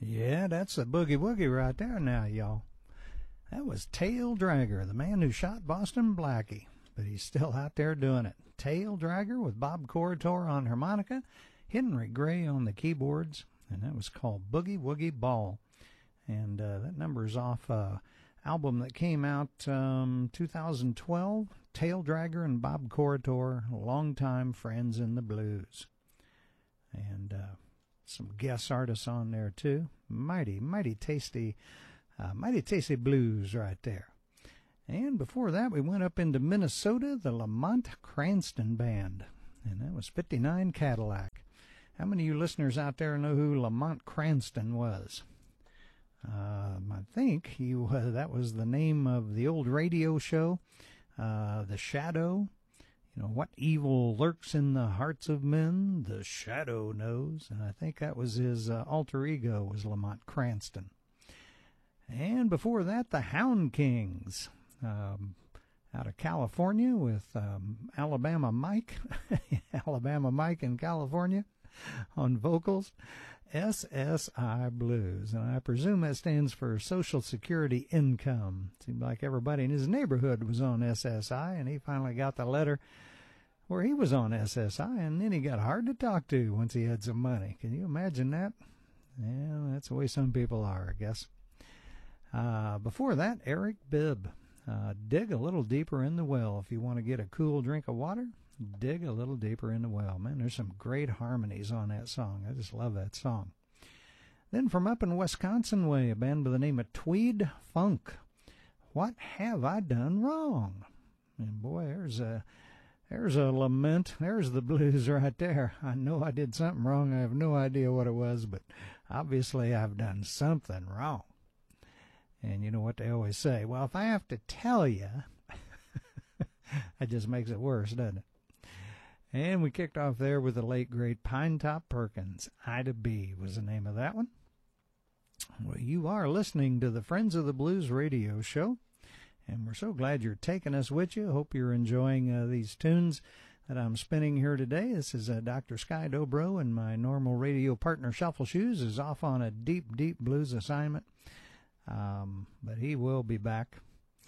Yeah, that's a boogie woogie right there now, y'all. That was Tail Dragger, the man who shot Boston Blackie, but he's still out there doing it. Tail Dragger with Bob Corritore on harmonica, Henry Gray on the keyboards, and that was called Boogie Woogie Ball. And that number's off an album that came out 2012, Tail Dragger and Bob Corritore, longtime friends in the blues. And some guest artists on there too. Mighty tasty blues right there. And before that, we went up into Minnesota, the Lamont Cranston Band, and that was 59 Cadillac. How many of you listeners out there know who Lamont Cranston was? I think that was the name of the old radio show, The Shadow. You know, what evil lurks in the hearts of men, the shadow knows. And I think that was his alter ego, was Lamont Cranston. And before that, the Hound Kings, out of California with Alabama Mike, Alabama Mike in California on vocals, SSI Blues. And I presume that stands for Social Security Income. Seemed like everybody in his neighborhood was on SSI, and he finally got the letter where he was on SSI, and then he got hard to talk to once he had some money. Can you imagine that? Yeah, that's the way some people are, I guess. Before that, Eric Bibb. Dig a little deeper in the well. If you want to get a cool drink of water, dig a little deeper in the well. Man, there's some great harmonies on that song. I just love that song. Then from up in Wisconsin way, a band by the name of Tweed Funk. What have I done wrong? And boy, there's a lament. There's the blues right there. I know I did something wrong. I have no idea what it was, but obviously I've done something wrong. And you know what they always say? Well, if I have to tell you, that just makes it worse, doesn't it? And we kicked off there with the late, great Pinetop Perkins. Ida B was the name of that one. Well, you are listening to the Friends of the Blues radio show, and we're so glad you're taking us with you. Hope you're enjoying these tunes that I'm spinning here today. This is Dr. Sky Dobro, and my normal radio partner, Shuffle Shoes, is off on a deep, deep blues assignment, but he will be back.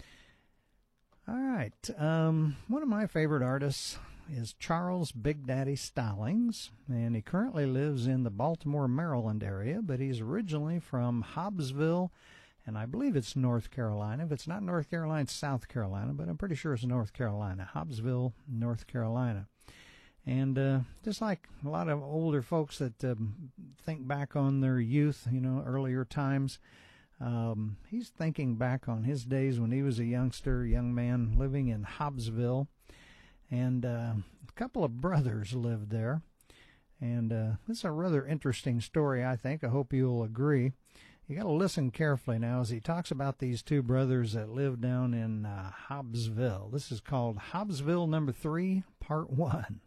All right, one of my favorite artists is Charles Big Daddy Stallings, and he currently lives in the Baltimore, Maryland area, but he's originally from Hobbsville, and I believe it's North Carolina. If it's not North Carolina, it's South Carolina, but I'm pretty sure it's North Carolina, Hobbsville, North Carolina. And just like a lot of older folks that think back on their youth, you know, earlier times, he's thinking back on his days when he was a young man living in Hobbsville. And a couple of brothers lived there. And this is a rather interesting story, I think. I hope you'll agree. You got to listen carefully now as he talks about these two brothers that live down in Hobbsville. This is called Hobbsville number 3, part 1.